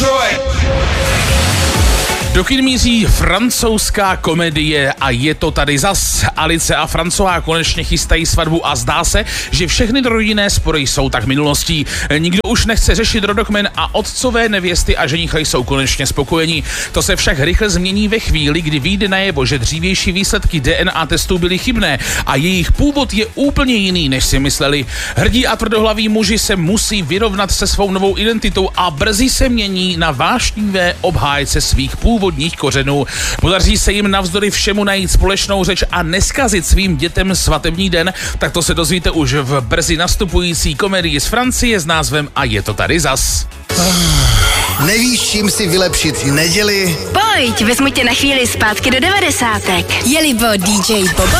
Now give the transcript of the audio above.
Detroit. Do kin míří francouzská komedie a je to tady zas. Alice a François konečně chystají svatbu a zdá se, že všechny rodinné spory jsou tak minulostí. Nikdo už nechce řešit rodokmen a otcové nevěsty a ženicha jsou konečně spokojení. To se však rychle změní ve chvíli, kdy vyjde najevo, že dřívější výsledky DNA testů byly chybné a jejich původ je úplně jiný, než si mysleli. Hrdí a tvrdohlaví muži se musí vyrovnat se svou novou identitou a brzy se mění na vášnivé obhájce svých původních kořenů. Podaří se jim navzdory všemu najít společnou řeč a neskazit svým dětem svatební den, tak to se dozvíte už v brzy nastupující komedii z Francie s názvem A je to tady zas. Nevíš, čím si vylepšit neděli? Pojď, vezmu tě na chvíli zpátky do 90. Je-li DJ Bobo?